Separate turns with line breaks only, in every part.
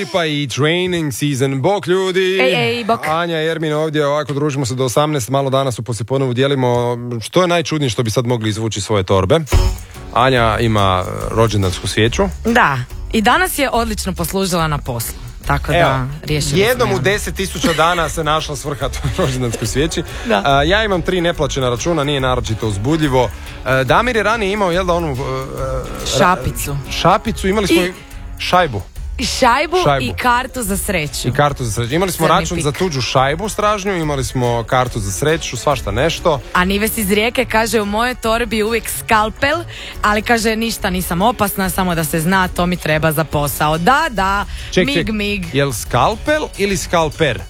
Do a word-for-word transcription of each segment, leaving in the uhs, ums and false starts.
Lipa i Training Season. Bok ljudi!
Ej, ej, bok.
Anja i Ermin ovdje, ovako družimo se do osamnaest, malo danas u poslijepodnevu dijelimo što je najčudnije što bi sad mogli izvući svoje torbe. Anja ima rođendansku svijeću.
Da, i danas je odlično poslužila na poslu. Tako
Evo,
da riješili
jednom
smo
u deset tisuća dana se našla svrha toj rođendanskoj svijeći.
Da.
A, ja imam tri neplaćena računa, nije naročito uzbudljivo. A, Damir je ranije imao, jel da, onu... a,
Šapicu.
Šapicu, imali smo
I-
i šajbu.
I šajbu,
Šajbu.
i kartu za sreću.
I kartu za sreću. Imali smo
Crni
račun
pik.
za tuđu šajbu stražnju, imali smo kartu za sreću, svašta nešto.
A Nives iz Rijeke kaže, u mojoj torbi uvijek skalpel, ali kaže, ništa nisam opasna, samo da se zna, to mi treba za posao. Da, da,
Ček,
mig,
ček,
mig.
jel skalpel ili skalper?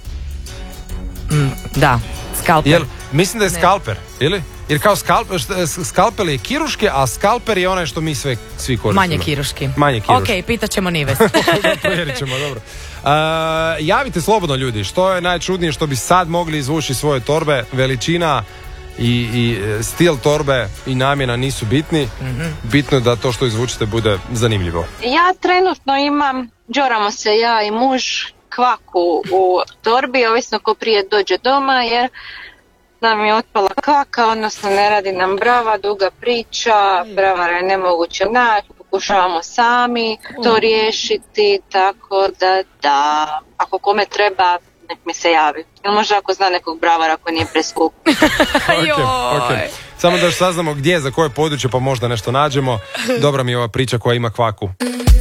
Da, skalpel.
Jel, mislim da je
Ne.
skalper, ili? Jer kao skalpel, skalpel je kiruški, a skalper je onaj što mi sve, svi koristimo.
Manje kiruški.
Manje kiruški.
Ok, pitat ćemo Nives.
Provjerit ćemo, dobro. Uh, javite slobodno ljudi, što je najčudnije što bi sad mogli izvući svoje torbe, veličina i, i stil torbe i namjena nisu bitni. Mm-hmm. Bitno je da to što izvučite bude zanimljivo.
Ja trenutno imam, džoramo se ja i muž, kvaku u torbi, ovisno ko prije dođe doma, jer nam je otpala kvaka, odnosno ne radi nam brava, duga priča, bravara je nemoguće naći, pokušavamo sami to riješiti, tako da da, ako kome treba, nek mi se javi. Ili možda ako zna nekog bravara koji nije preskup.
Okay, okay. Samo da još saznamo gdje, za koje područje, pa možda nešto nađemo. Dobra mi je ova priča koja ima kvaku.